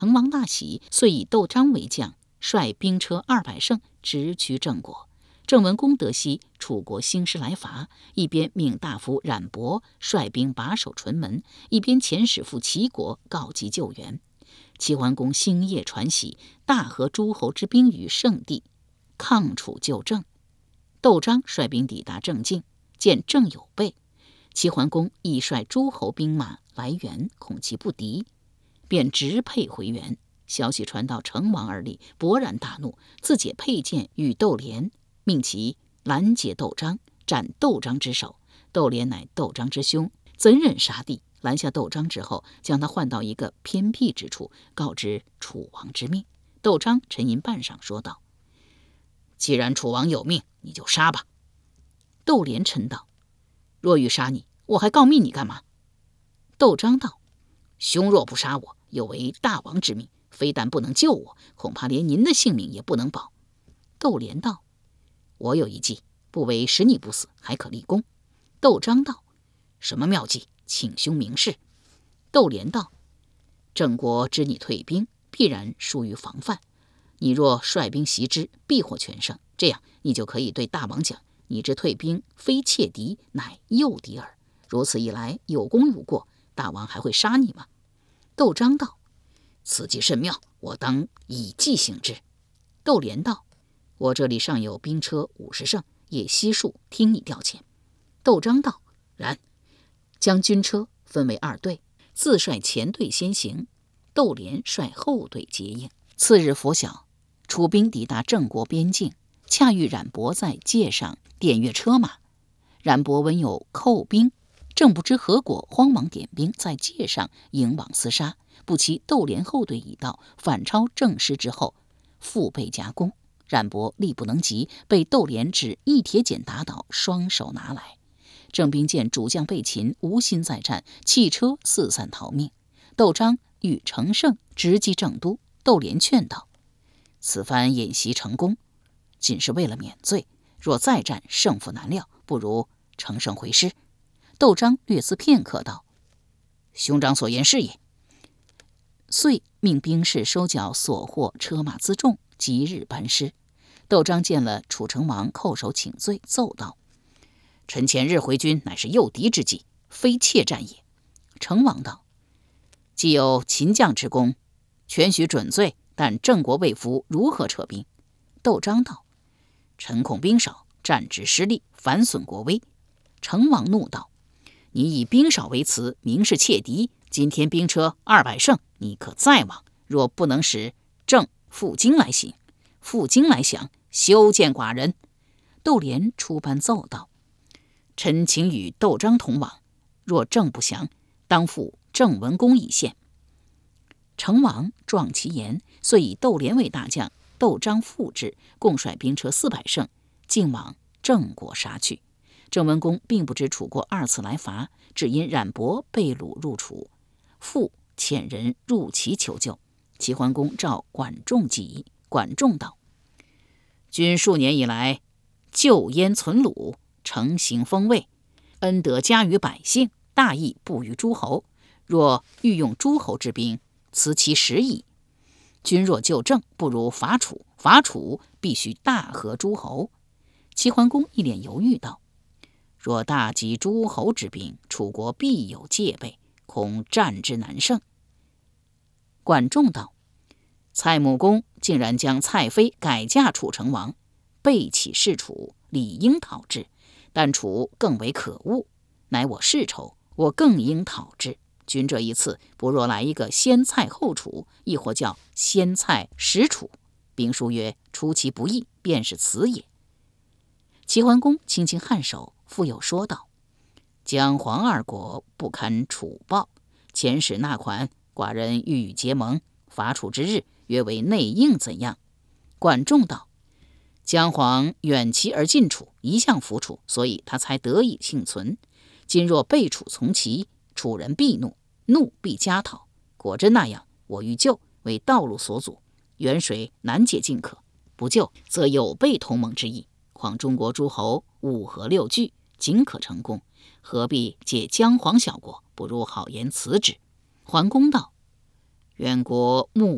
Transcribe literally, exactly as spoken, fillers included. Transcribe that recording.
成王大喜，遂以窦章为将，率兵车二百乘直趋郑国。郑文公得悉楚国兴师来伐，一边命大夫冉伯率兵把守淳门，一边遣使赴齐国告急救援。齐桓公星夜传喜，大合诸侯之兵于圣地，抗楚救郑。窦章率兵抵达郑境，见郑有备，齐桓公亦率诸侯兵马来援，恐其不敌，便直沛回援。消息传到成王耳里，勃然大怒，自解佩剑与窦连，命其拦截窦章，斩窦章之首。窦连乃窦章之兄，怎忍杀弟？拦下窦章之后，将他换到一个偏僻之处，告知楚王之命。窦章沉吟半晌，说道：“既然楚王有命，你就杀吧。”窦连嗔道：“若欲杀你，我还告密你干嘛？”窦章道：“兄若不杀我，有违大王之命，非但不能救我，恐怕连您的性命也不能保。”窦连道：“我有一计，不为使你不死，还可立功。”窦章道：“什么妙计？请兄明示。”窦连道：“郑国知你退兵，必然疏于防范。你若率兵袭之，必获全胜。这样，你就可以对大王讲：你之退兵，非窃敌，乃诱敌耳。如此一来，有功无过，大王还会杀你吗？”窦章道：“此计甚妙，我当以计行之。”窦连道：“我这里尚有兵车五十乘，也悉数听你调遣。”窦章道：“然。”将军车分为二队，自率前队先行，窦连率后队接应。次日拂晓，楚兵抵达郑国边境，恰遇冉伯在界上点阅车马。冉伯闻有寇兵，正不知何果，慌忙点兵在界上迎往厮杀。不期窦连后队已到，反超郑师之后，腹背夹攻。冉伯力不能及，被窦连只一铁锏打倒，双手拿来。郑兵见主将被擒，无心再战，弃车四散逃命。窦章欲乘胜直击郑都，窦连劝道：“此番演习成功，仅是为了免罪，若再战，胜负难料，不如乘胜回师。”窦章略思片刻，道：“兄长所言是也。”遂命兵士收缴所获车马辎重，即日班师。窦章见了楚成王，叩首请罪，奏道：“臣前日回军，乃是诱敌之计，非怯战也。”成王道：“既有秦将之功，全许准罪，但郑国未服，如何撤兵？”窦章道：“臣恐兵少，战之失利，反损国威。”成王怒道：“你以兵少为辞，明是窃敌。今天兵车二百乘，你可再往。若不能使郑负荆来行，负荆来降，休见寡人。”窦连出班奏道：“臣请与窦章同往，若郑不降，当付郑文公一线。”成王壮其言，遂以窦连为大将，窦章副之，共率兵车四百乘，径往郑国杀去。郑文公并不知楚国二次来伐，只因冉伯被掳入楚，复遣人入齐求救。齐桓公召管仲计议，管仲道：“君数年以来，救燕存鲁，承行封卫，恩德加于百姓，大义布于诸侯。若欲用诸侯之兵，此其时矣。君若救郑，不如伐楚，伐楚必须大合诸侯。”齐桓公一脸犹豫道：“若大集诸侯之兵，楚国必有戒备，恐战之难胜。”管仲道：“蔡穆公竟然将蔡妃改嫁楚成王，背弃事楚，理应讨之。但楚更为可恶，乃我世仇，我更应讨之。君这一次，不若来一个先蔡后楚，亦或叫先蔡始楚。兵书曰：出其不意，便是此也。”齐桓公轻轻颔首，复又说道：“姜黄二国不堪楚暴，遣使纳款，寡人欲与结盟，伐楚之日，约为内应，怎样？”管仲道：“姜黄远齐而近楚，一向服楚，所以他才得以幸存。今若背楚从齐，楚人必怒，怒必加讨。果真那样，我欲救，为道路所阻，远水难解近渴；不救，则有悖同盟之意。况中国诸侯五合六聚，仅可成功，何必借姜黄小国？不如好言辞之。”桓公道：“远国目